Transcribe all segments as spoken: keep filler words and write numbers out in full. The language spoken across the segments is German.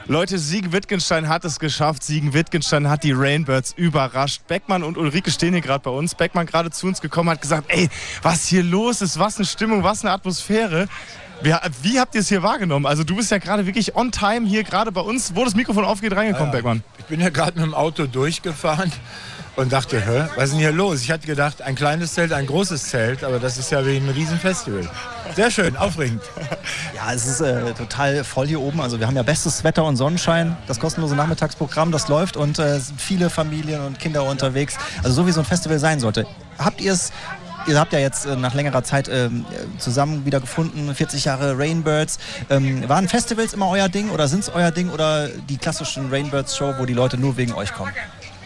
Leute, Siegen Wittgenstein hat es geschafft. Siegen Wittgenstein hat die Rainbirds überrascht. Beckmann und Ulrike stehen hier gerade bei uns. Beckmann gerade zu uns gekommen, hat gesagt, ey, was hier los ist, was eine Stimmung, was eine Atmosphäre. Wie, wie habt ihr es hier wahrgenommen? Also du bist ja gerade wirklich on time hier gerade bei uns, wo das Mikrofon aufgeht, reingekommen, ja, Beckmann. Ich bin ja gerade mit dem Auto durchgefahren und dachte, hä, was ist denn hier los? Ich hatte gedacht, ein kleines Zelt, ein großes Zelt, aber das ist ja wie ein Riesenfestival. Sehr schön, aufregend. Ja, es ist äh, total voll hier oben. Also wir haben ja bestes Wetter und Sonnenschein. Das kostenlose Nachmittagsprogramm, das läuft und äh, es sind viele Familien und Kinder unterwegs. Also so wie so ein Festival sein sollte. Habt ihr es... Ihr habt ja jetzt äh, nach längerer Zeit ähm, zusammen wieder gefunden, vierzig Jahre Rainbirds. Ähm, waren Festivals immer euer Ding oder sind es euer Ding oder die klassischen Rainbirds-Show, wo die Leute nur wegen euch kommen?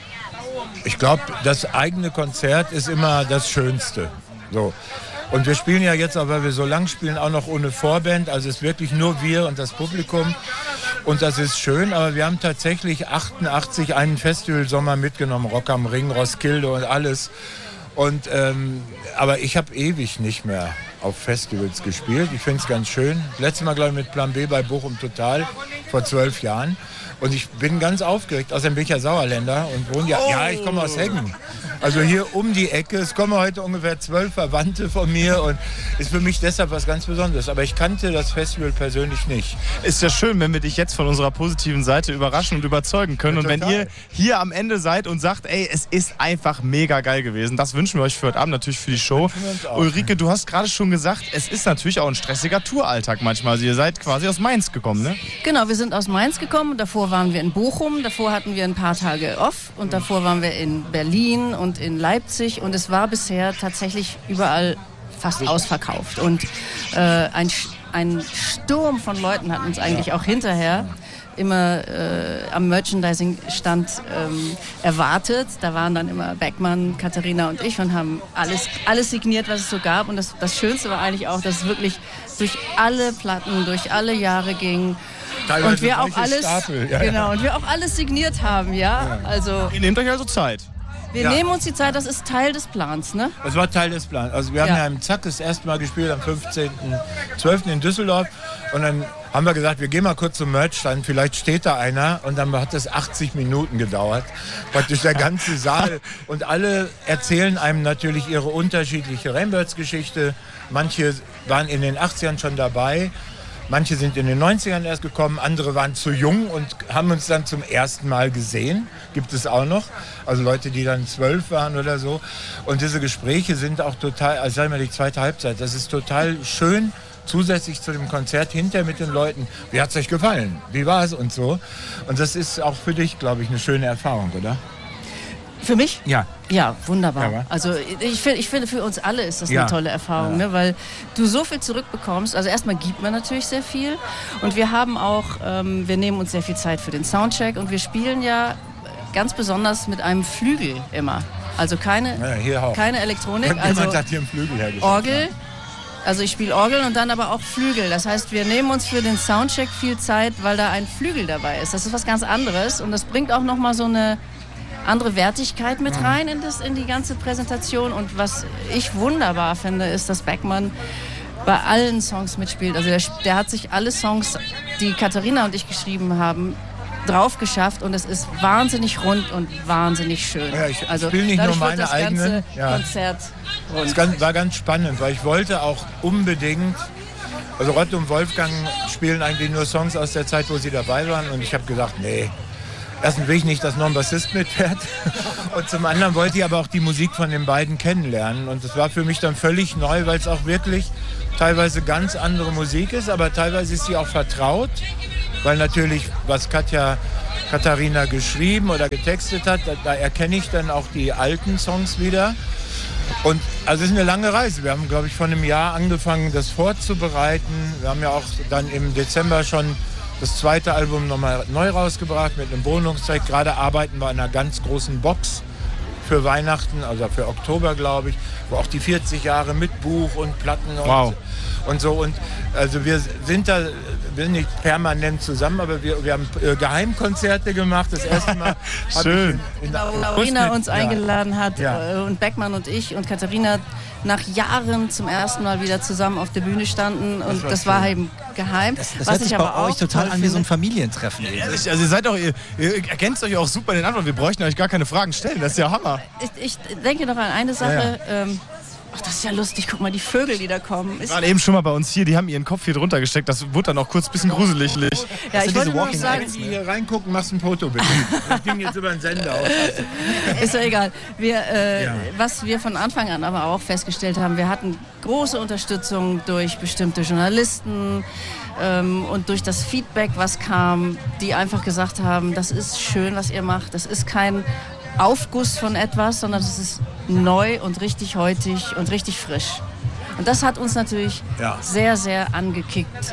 Ich glaube, das eigene Konzert ist immer das Schönste. So. Und wir spielen ja jetzt, aber weil wir so lang spielen, auch noch ohne Vorband. Also es ist wirklich nur wir und das Publikum. Und das ist schön, aber wir haben tatsächlich achtundachtzig einen Festivalsommer mitgenommen. Rock am Ring, Roskilde und alles. Und, ähm, aber ich habe ewig nicht mehr auf Festivals gespielt. Ich finde es ganz schön. Letztes Mal, glaube ich, mit Plan B bei Bochum Total vor zwölf Jahren. Und ich bin ganz aufgeregt. Außerdem bin ich ja Sauerländer und wohne ja... Oh. Ja, ich komme aus Heggen. Also hier um die Ecke. Es kommen heute ungefähr zwölf Verwandte von mir und ist für mich deshalb was ganz Besonderes. Aber ich kannte das Festival persönlich nicht. Ist ja schön, wenn wir dich jetzt von unserer positiven Seite überraschen und überzeugen können. Ja, und wenn ihr hier am Ende seid und sagt, ey, es ist einfach mega geil gewesen. Das wünschen wir euch für heute Abend natürlich für die Show. Ulrike, du hast gerade schon gesagt, es ist natürlich auch ein stressiger Touralltag manchmal. Also ihr seid quasi aus Mainz gekommen, ne? Genau, wir sind aus Mainz gekommen. Davor waren wir in Bochum, davor hatten wir ein paar Tage off und davor waren wir in Berlin und in Leipzig und es war bisher tatsächlich überall fast ausverkauft. Und äh, ein, ein Sturm von Leuten hat uns eigentlich auch hinterher immer äh, am Merchandising-Stand ähm, erwartet. Da waren dann immer Beckmann, Katharina und ich und haben alles, alles signiert, was es so gab. Und das, das Schönste war eigentlich auch, dass es wirklich durch alle Platten, durch alle Jahre ging. Teilweise und wir auch alles, ja, genau, ja. und wir auch alles signiert haben, ja. ja. Also ihr nehmt euch also Zeit. Wir ja. nehmen uns die Zeit, das ist Teil des Plans, ne? Das war Teil des Plans. Also wir haben ja, ja im Zack das erste Mal gespielt am fünfzehnten zwölften in Düsseldorf und dann haben wir gesagt, wir gehen mal kurz zum Merchstand, vielleicht steht da einer und dann hat es achtzig Minuten gedauert, praktisch der ganze Saal und alle erzählen einem natürlich ihre unterschiedliche Rainbirds-Geschichte. Manche waren in den achtzigern schon dabei. Manche sind in den neunzigern erst gekommen, andere waren zu jung und haben uns dann zum ersten Mal gesehen. Gibt es auch noch. Also Leute, die dann zwölf waren oder so. Und diese Gespräche sind auch total, also sagen wir die zweite Halbzeit, das ist total schön, zusätzlich zu dem Konzert hinterher mit den Leuten. Wie hat es euch gefallen? Wie war es und so? Und das ist auch für dich, glaube ich, eine schöne Erfahrung, oder? Für mich? Ja. Ja, wunderbar. Ja, also ich, find, ich finde, für uns alle ist das ja. eine tolle Erfahrung, ja. ne? Weil du so viel zurückbekommst. Also erstmal gibt man natürlich sehr viel und wir haben auch, ähm, wir nehmen uns sehr viel Zeit für den Soundcheck und wir spielen ja ganz besonders mit einem Flügel immer. Also keine, ja, hier auch. keine Elektronik, Jemand also hat hier einen Flügel hergestellt. Orgel. Also ich spiele Orgel und dann aber auch Flügel. Das heißt, wir nehmen uns für den Soundcheck viel Zeit, weil da ein Flügel dabei ist. Das ist was ganz anderes und das bringt auch nochmal so eine andere Wertigkeit mit rein in, das, in die ganze Präsentation. Und was ich wunderbar finde, ist, dass Beckmann bei allen Songs mitspielt. Also der, der hat sich alle Songs, die Katharina und ich geschrieben haben, drauf geschafft und es ist wahnsinnig rund und wahnsinnig schön. Ja, ich also spiele nicht nur meine das eigenen. ganze Ja. Konzert rund. Das war ganz spannend, weil ich wollte auch unbedingt, also Rott und Wolfgang spielen eigentlich nur Songs aus der Zeit, wo sie dabei waren und ich habe gesagt, nee, erstens will ich nicht, dass noch ein Bassist mitfährt und zum anderen wollte ich aber auch die Musik von den beiden kennenlernen und das war für mich dann völlig neu, weil es auch wirklich teilweise ganz andere Musik ist, aber teilweise ist sie auch vertraut, weil natürlich, was Katja, Katharina geschrieben oder getextet hat, da, da erkenne ich dann auch die alten Songs wieder. Und also es ist eine lange Reise. Wir haben, glaube ich, vor einem Jahr angefangen, das vorzubereiten. Wir haben ja auch dann im Dezember schon das zweite Album nochmal neu rausgebracht mit einem Bonungstrack. Gerade arbeiten wir an einer ganz großen Box für Weihnachten, also für Oktober, glaube ich, wo auch die vierzig Jahre mit Buch und Platten und, wow. und so. Und also wir sind da wir sind nicht permanent zusammen, aber wir, wir haben äh, Geheimkonzerte gemacht. Das erste Mal Schön. In, in Genau, wo Katharina uns ja. eingeladen hat Ja. äh, und Beckmann und ich und Katharina nach Jahren zum ersten Mal wieder zusammen auf der Bühne standen und war das schön. war eben geheim. Das, das was hört ich sich aber bei euch auch total toll an wie so ein finde. Familientreffen. Ehrlich, also ihr seid auch, ihr, ihr ergänzt euch auch super in den Antworten. Wir bräuchten euch gar keine Fragen stellen, das ist ja Hammer. Ich, ich denke noch an eine Sache. Ähm, ach, das ist ja lustig. Guck mal, die Vögel, die da kommen. Die Ist, waren eben schon mal bei uns hier, die haben ihren Kopf hier drunter gesteckt. Das wurde dann auch kurz ein bisschen gruselig. ja, ich sind wollte diese nur noch Walking sagen, Wenn Sie hier reingucken, machst ein Foto bitte. Das ging jetzt über den Sender aus. ist ja egal. Wir, äh, Ja. Was wir von Anfang an aber auch festgestellt haben, wir hatten große Unterstützung durch bestimmte Journalisten ähm, und durch das Feedback, was kam, die einfach gesagt haben, das ist schön, was ihr macht. Das ist kein Aufguss von etwas, sondern es ist neu und richtig heutig und richtig frisch. Und das hat uns natürlich Ja. sehr, sehr angekickt,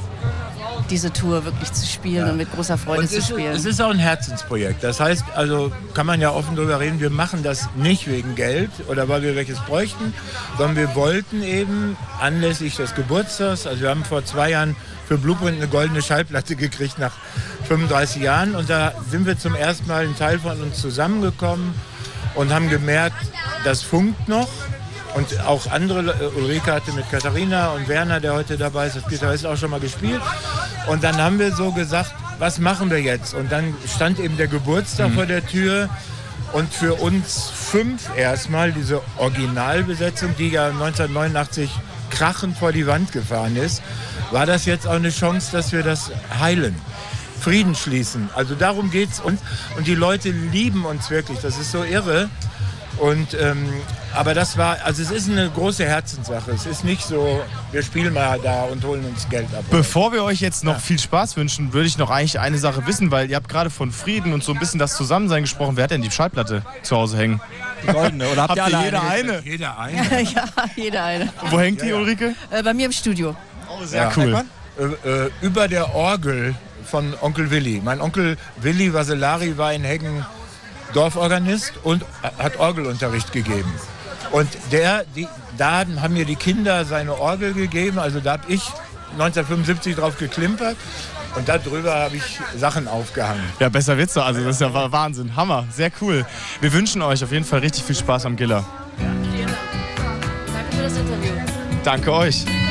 diese Tour wirklich zu spielen und mit großer Freude Und zu es, spielen. es ist auch ein Herzensprojekt. Das heißt, also kann man ja offen darüber reden, wir machen das nicht wegen Geld oder weil wir welches bräuchten, sondern wir wollten eben anlässlich des Geburtstags, also wir haben vor zwei Jahren für Blueprint eine goldene Schallplatte gekriegt nach fünfunddreißig Jahren und da sind wir zum ersten Mal ein Teil von uns zusammengekommen und haben gemerkt, das funkt noch. Und auch andere, Ulrike hatte mit Katharina und Werner, der heute dabei ist, das Gitarrist auch schon mal gespielt. Und dann haben wir so gesagt, was machen wir jetzt? Und dann stand eben der Geburtstag mhm. vor der Tür. Und für uns fünf erstmal diese Originalbesetzung, die ja neunzehnhundertneunundachtzig krachend vor die Wand gefahren ist, war das jetzt auch eine Chance, dass wir das heilen. Frieden schließen. Also darum geht's uns. Und die Leute lieben uns wirklich. Das ist so irre. Und, ähm, aber das war, also es ist eine große Herzenssache. Es ist nicht so, wir spielen mal da und holen uns Geld ab. Bevor wir euch jetzt noch ja. viel Spaß wünschen, würde ich noch eigentlich eine Sache wissen, weil ihr habt gerade von Frieden und so ein bisschen das Zusammensein gesprochen. Wer hat denn die Schallplatte zu Hause hängen? Die goldene, oder habt, habt ihr ihr jeder eine? eine? Jeder eine. Ja, jeder eine. Wo hängt die, Ja, ja. Ulrike? Äh, bei mir im Studio. Oh, sehr Ja. cool. Äh, äh, über der Orgel von Onkel Willi. Mein Onkel Willi Vasellari war in Heggen Dorforganist und hat Orgelunterricht gegeben. Und der, die, da haben mir die Kinder seine Orgel gegeben, also da habe ich neunzehnhundertfünfundsiebzig drauf geklimpert und darüber habe ich Sachen aufgehangen. Ja, besser wird's doch. Also das ist ja Wahnsinn. Hammer. Sehr cool. Wir wünschen euch auf jeden Fall richtig viel Spaß am Giller. Vielen Dank. Danke für das Interview. Danke euch.